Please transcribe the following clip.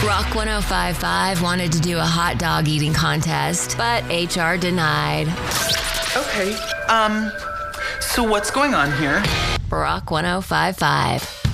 Rock 1055 wanted to do a hot dog eating contest, but HR denied. Okay, so what's going on here? Rock 1055.